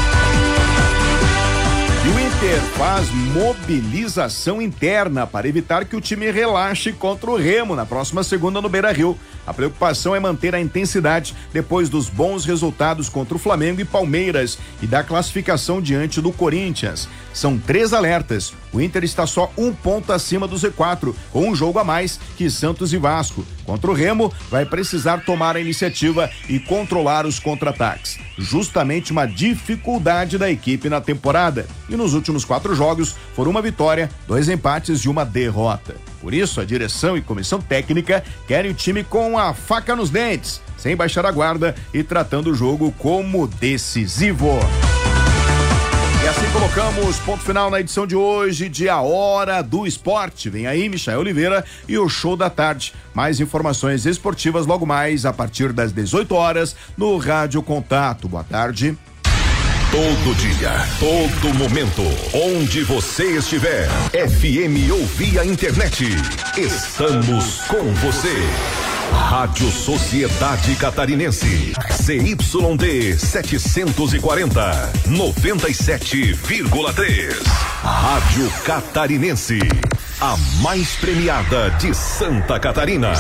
E o Inter faz mobilização interna para evitar que o time relaxe contra o Remo na próxima segunda no Beira-Rio. A preocupação é manter a intensidade depois dos bons resultados contra o Flamengo e Palmeiras e da classificação diante do Corinthians. São 3 alertas. O Inter está só 1 ponto acima do Z4, com um jogo a mais que Santos e Vasco. Contra o Remo, vai precisar tomar a iniciativa e controlar os contra-ataques. Justamente uma dificuldade da equipe na temporada. E nos últimos 4 jogos, foram 1 vitória, 2 empates e 1 derrota. Por isso, a direção e comissão técnica querem o time com a faca nos dentes, sem baixar a guarda e tratando o jogo como decisivo. E assim colocamos ponto final na edição de hoje de A Hora do Esporte. Vem aí Michael Oliveira e o Show da Tarde. Mais informações esportivas logo mais a partir das 18 horas no Rádio Contato. Boa tarde. Todo dia, todo momento, onde você estiver, FM ou via internet, estamos com você. Rádio Sociedade Catarinense, CYD 740, 97,3. Rádio Catarinense, a mais premiada de Santa Catarina.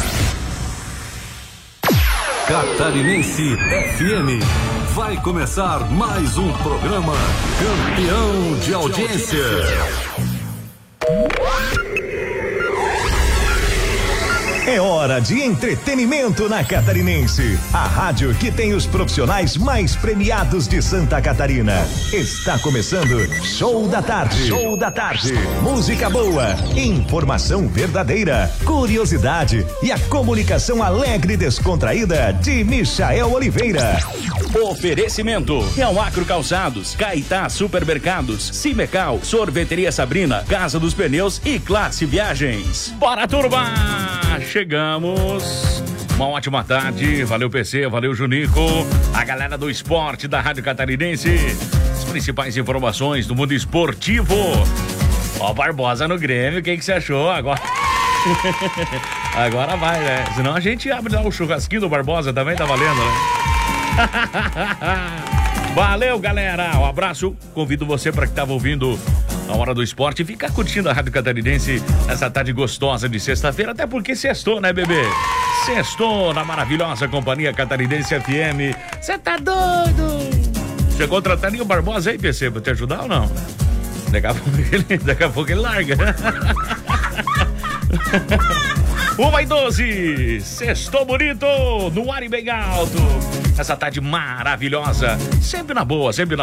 Catarinense FM. Vai começar mais um programa campeão de audiência. É hora de entretenimento na Catarinense. A rádio que tem os profissionais mais premiados de Santa Catarina. Está começando Show da Tarde. Show da Tarde. Música boa, informação verdadeira, curiosidade e a comunicação alegre e descontraída de Michael Oliveira. Oferecimento: Real Acro Calçados, Caetá Supermercados, Cimecal, Sorveteria Sabrina, Casa dos Pneus e Classe Viagens. Bora, turma! Chegamos. Uma ótima tarde. Valeu, PC. Valeu, Junico. A galera do esporte da Rádio Catarinense. As principais informações do mundo esportivo. Ó, Barbosa no Grêmio. O que você achou? Agora... Agora vai, né? Senão a gente abre lá o churrasquinho do Barbosa. Também tá valendo, né? Valeu, galera. Um abraço. Convido você para que estava ouvindo a Hora do Esporte, fica curtindo a Rádio Catarinense nessa tarde gostosa de sexta-feira, até porque sextou, né, bebê? Sextou na maravilhosa companhia Catarinense FM. Você tá doido? Chegou o Trataninho Barbosa aí, PC, pra te ajudar ou não? Daqui a pouco ele larga. 1h12, sextou bonito, no ar e bem alto. Essa tarde maravilhosa, sempre na boa, sempre na